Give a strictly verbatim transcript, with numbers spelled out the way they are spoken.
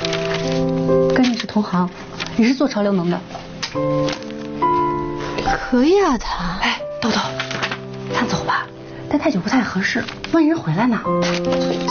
跟你是同行，你是做潮流能的。 可以啊，他。 哎，豆豆，咱走吧，待太久不太合适，万一人回来呢。